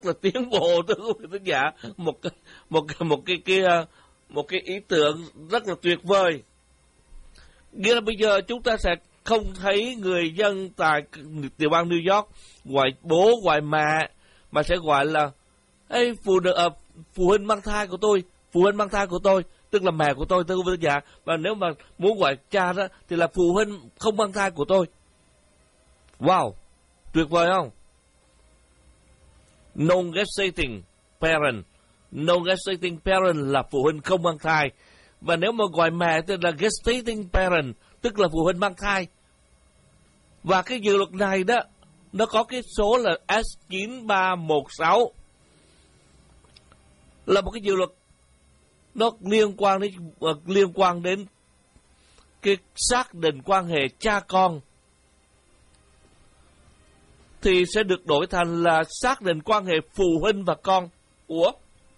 là tiến bộ, thưa quý vị khán giả, một cái ý tưởng rất là tuyệt vời. Nghĩa là bây giờ chúng ta sẽ không thấy người dân tại tiểu bang New York gọi bố gọi mẹ, mà sẽ gọi là Ê, phụ huynh mang thai của tôi, phụ huynh mang thai của tôi, tức là mẹ của tôi, thưa quý vị khán giả. Và nếu mà muốn gọi cha đó thì là phụ huynh không mang thai của tôi. Wow, tuyệt vời không? Non-gestating parent. Non-gestating parent là phụ huynh không mang thai. Và nếu mà gọi mẹ thì là gestating parent, tức là phụ huynh mang thai. Và cái dự luật này đó, nó có cái số là S9316. Là một cái dự luật nó liên quan đến cái xác định quan hệ cha con, thì sẽ được đổi thành là xác định quan hệ phụ huynh và con. Ủa?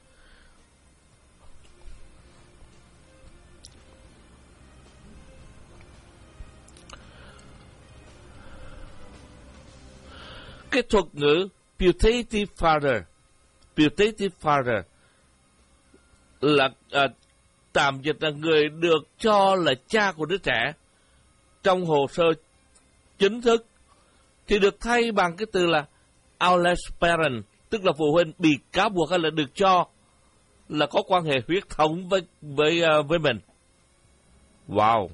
Cái thuật ngữ putative father là tạm dịch là người được cho là cha của đứa trẻ trong hồ sơ chính thức, thì được thay bằng cái từ là alleged parent, tức là phụ huynh bị cáo buộc hay là được cho là có quan hệ huyết thống với mình. Wow!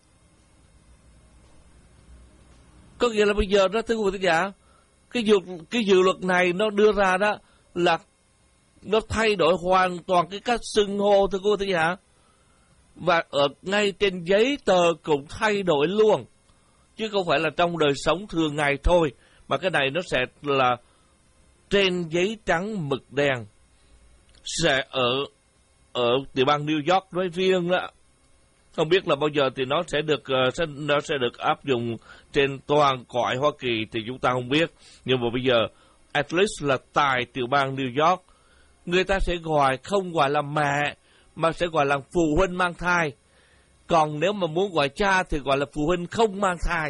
Có nghĩa là bây giờ đó, thưa quý vị khán giả, cái dự luật này nó đưa ra đó là nó thay đổi hoàn toàn cái cách xưng hô, thưa quý vị khán giả. Và ở ngay trên giấy tờ cũng thay đổi luôn, chứ không phải là trong đời sống thường ngày thôi, mà cái này nó sẽ là trên giấy trắng mực đen, sẽ ở tiểu bang New York nói riêng đó. Không biết là bao giờ thì nó sẽ được áp dụng trên toàn cõi Hoa Kỳ thì chúng ta không biết. Nhưng mà bây giờ, at least là tại tiểu bang New York, người ta sẽ không gọi là mẹ, mà sẽ gọi là phụ huynh mang thai. Còn nếu mà muốn gọi cha thì gọi là phụ huynh không mang thai.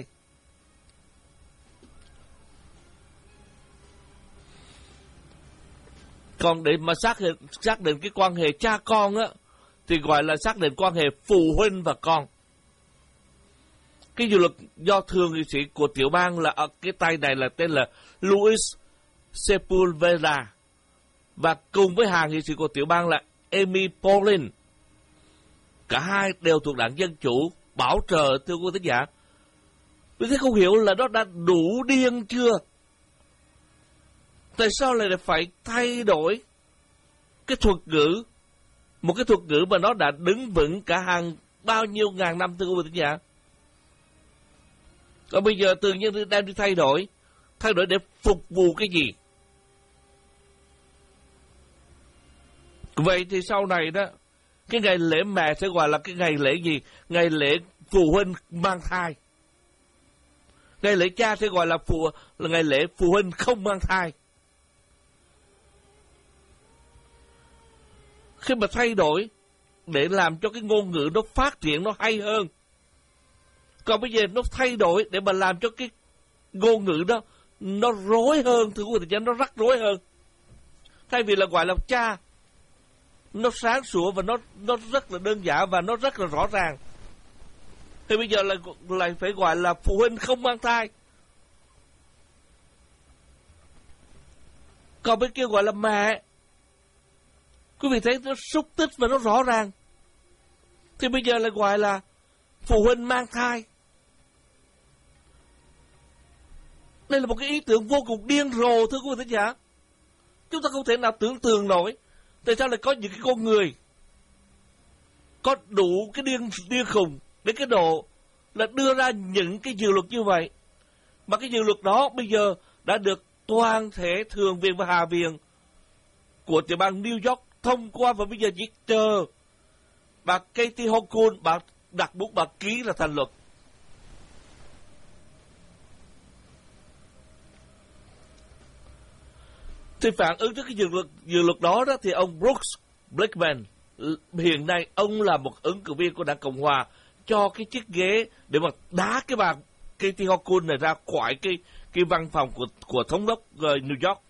Còn để mà xác định cái quan hệ cha con á, thì gọi là xác định quan hệ phụ huynh và con. Cái dự luật do thượng nghị sĩ của tiểu bang là ở cái tay này là tên là Louis Sepulveda, và cùng với hạ nghị sĩ của tiểu bang là Amy Pollin. Cả hai đều thuộc đảng Dân Chủ bảo trợ, thưa quý thính giả. Tôi thấy không hiểu là nó đã đủ điên chưa? Tại sao lại phải thay đổi cái thuật ngữ, một cái thuật ngữ mà nó đã đứng vững cả hàng bao nhiêu ngàn năm, thưa quý thính giả? Còn bây giờ tự nhiên đem đi thay đổi để phục vụ cái gì? Vậy thì sau này đó, cái ngày lễ mẹ sẽ gọi là cái ngày lễ gì? Ngày lễ phụ huynh mang thai. Ngày lễ cha sẽ gọi là ngày lễ phụ huynh không mang thai. Khi mà thay đổi để làm cho cái ngôn ngữ nó phát triển, nó hay hơn. Còn bây giờ nó thay đổi để mà làm cho cái ngôn ngữ đó nó rối hơn, thưa quý vị, nó rắc rối hơn. Thay vì là gọi là cha, nó sáng sủa và nó rất là đơn giản và nó rất là rõ ràng, thì bây giờ lại phải gọi là phụ huynh không mang thai. Còn bên kia gọi là mẹ, quý vị thấy nó xúc tích và nó rõ ràng, thì bây giờ lại gọi là phụ huynh mang thai. Đây là một cái ý tưởng vô cùng điên rồ, thưa quý vị thính giả. Chúng ta không thể nào tưởng tượng nổi tại sao lại có những cái con người có đủ cái điên khùng đến cái độ là đưa ra những cái dự luật như vậy. Mà cái dự luật đó bây giờ đã được toàn thể Thượng viện và Hạ viện của tiểu bang New York thông qua, và bây giờ chỉ chờ bà Kathy Hochul, bà đặt bút bà ký là thành luật. Thì phản ứng trước cái dự luật đó thì ông Brooks Blackman, hiện nay ông là một ứng cử viên của đảng Cộng Hòa cho cái chiếc ghế để mà đá cái bà Kathy Hochul này ra khỏi cái văn phòng của thống đốc New York.